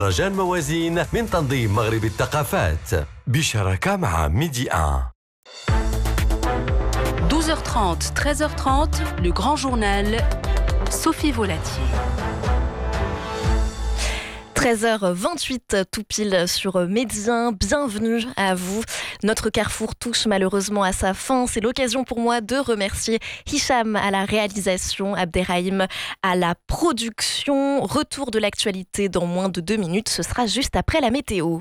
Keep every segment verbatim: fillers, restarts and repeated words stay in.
رجاء موازين من تنظيم مغرب الثقافات بشراكة مع ميدي واحد. douze heures trente, treize heures trente, le grand journal, Sophie Volatier. treize heures vingt-huit tout pile sur Médien, bienvenue à vous. Notre carrefour touche malheureusement à sa fin. C'est l'occasion pour moi de remercier Hicham à la réalisation, Abderrahim à la production. Retour de l'actualité dans moins de deux minutes, ce sera juste après la météo.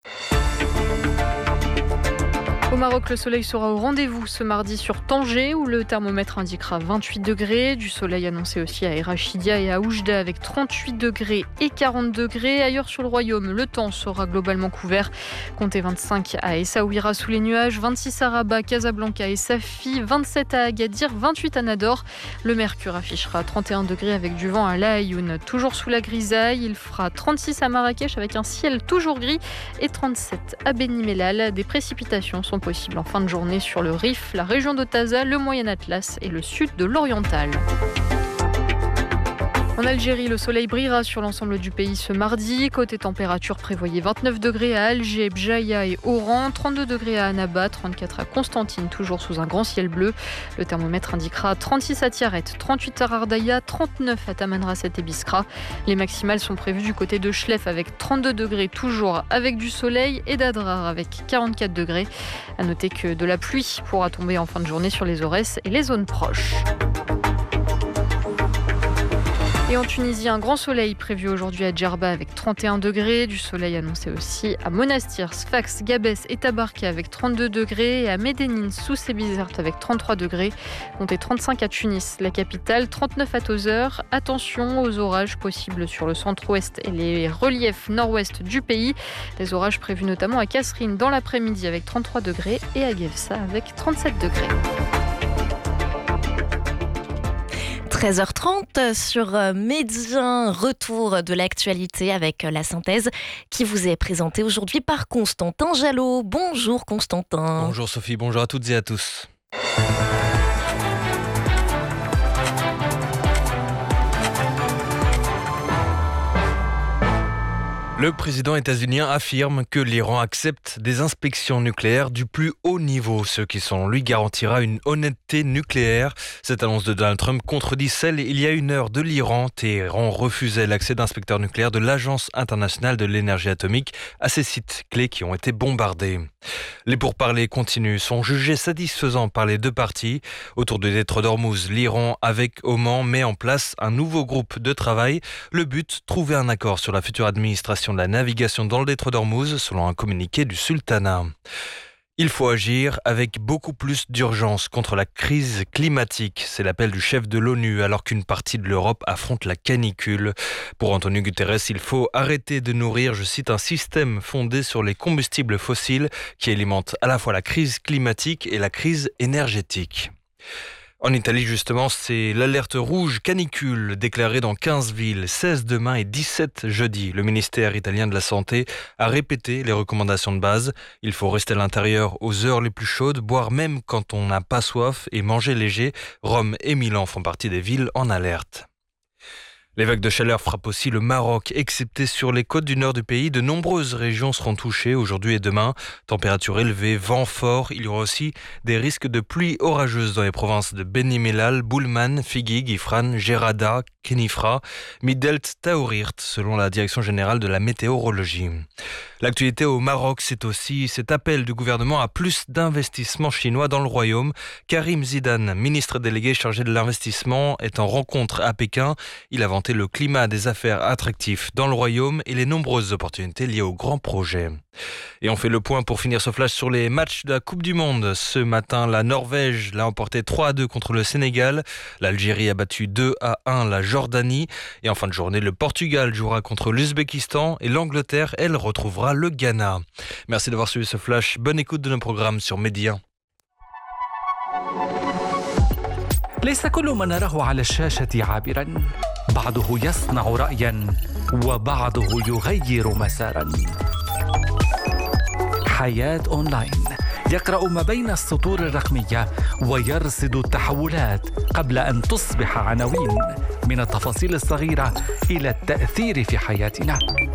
Au Maroc, le soleil sera au rendez-vous ce mardi sur Tanger où le thermomètre indiquera vingt-huit degrés. Du soleil annoncé aussi à Erachidia et à Oujda avec trente-huit degrés et quarante degrés. Ailleurs sur le royaume, le temps sera globalement couvert. Comptez vingt-cinq à Essaouira sous les nuages, vingt-six à Rabat, Casablanca et Safi, vingt-sept à Agadir, vingt-huit à Nador. Le mercure affichera trente et un degrés avec du vent à La Aïoun, toujours sous la grisaille. Il fera trente-six à Marrakech avec un ciel toujours gris et trente-sept à Beni Mellal. Des précipitations sont possible en fin de journée sur le Rif, la région de Taza, le Moyen Atlas et le sud de l'Oriental. En Algérie, le soleil brillera sur l'ensemble du pays ce mardi. Côté température, prévoyez vingt-neuf degrés à Alger, Bjaïa et Oran, trente-deux degrés à Annaba, trente-quatre à Constantine, toujours sous un grand ciel bleu. Le thermomètre indiquera trente-six à Tiaret, trente-huit à Ardaya, trente-neuf à Tamanrasset et Biskra. Les maximales sont prévues du côté de Chlef avec trente-deux degrés, toujours avec du soleil, et d'Adrar avec quarante-quatre degrés. À noter que de la pluie pourra tomber en fin de journée sur les Aurès et les zones proches. Et en Tunisie, un grand soleil prévu aujourd'hui à Djerba avec trente et un degrés. Du soleil annoncé aussi à Monastir, Sfax, Gabès et Tabarka avec trente-deux degrés. Et à Médénine, Sousse et Bizerte avec trente-trois degrés. Comptez trente-cinq à Tunis, la capitale, trente-neuf à Tozeur. Attention aux orages possibles sur le centre-ouest et les reliefs nord-ouest du pays. Les orages prévus notamment à Kasserine dans l'après-midi avec trente-trois degrés et à Guefsa avec trente-sept degrés. treize heures trente sur Médien, retour de l'actualité avec la synthèse qui vous est présentée aujourd'hui par Constantin Jalot. Bonjour Constantin. Bonjour Sophie, bonjour à toutes et à tous. Le président états-unien affirme que l'Iran accepte des inspections nucléaires du plus haut niveau, ce qui, selon lui, garantira une honnêteté nucléaire. Cette annonce de Donald Trump contredit celle, il y a une heure, de l'Iran. Téhéran refusait l'accès d'inspecteurs nucléaires de l'Agence internationale de l'énergie atomique à ces sites clés qui ont été bombardés. Les pourparlers continuent, sont jugés satisfaisants par les deux parties. Autour du détroit d'Ormuz, l'Iran, avec Oman, met en place un nouveau groupe de travail. Le but, trouver un accord sur la future administration de la navigation dans le détroit d'Ormuz, selon un communiqué du sultanat. Il faut agir avec beaucoup plus d'urgence contre la crise climatique. C'est l'appel du chef de l'ONU alors qu'une partie de l'Europe affronte la canicule. Pour Antonio Guterres, il faut arrêter de nourrir, je cite, un système fondé sur les combustibles fossiles qui alimente à la fois la crise climatique et la crise énergétique. En Italie, justement, c'est l'alerte rouge canicule déclarée dans quinze villes, seize demain et dix-sept jeudi. Le ministère italien de la Santé a répété les recommandations de base. Il faut rester à l'intérieur aux heures les plus chaudes, boire même quand on n'a pas soif et manger léger. Rome et Milan font partie des villes en alerte. Les vagues de chaleur frappent aussi le Maroc, excepté sur les côtes du nord du pays. De nombreuses régions seront touchées aujourd'hui et demain. Température élevée, vent fort. Il y aura aussi des risques de pluie orageuse dans les provinces de Beni Mellal, Boulman, Figui, Gifrane, Gerada, Kenifra, Midelt, Taourirt, selon la Direction générale de la météorologie. L'actualité au Maroc, c'est aussi cet appel du gouvernement à plus d'investissements chinois dans le royaume. Karim Zidane, ministre délégué chargé de l'investissement, est en rencontre à Pékin. Il a vanté le climat des affaires attractif dans le royaume et les nombreuses opportunités liées aux grands projets. Et on fait le point pour finir ce flash sur les matchs de la Coupe du Monde. Ce matin, la Norvège l'a emporté trois à deux contre le Sénégal. L'Algérie a battu deux à un la Jordanie. Et en fin de journée, le Portugal jouera contre l'Ouzbékistan et l'Angleterre, elle, retrouvera le Ghana. Merci d'avoir suivi ce flash. Bonne écoute de nos programmes sur Médien. ليس كل ما نراه على الشاشة عابرا، بعضه يصنع رأيا وبعضه يغير مسارا. حياة أونلاين يقرأ ما بين السطور الرقمية ويرصد التحولات قبل أن تصبح عناوين، من التفاصيل الصغيرة إلى التأثير في حياتنا.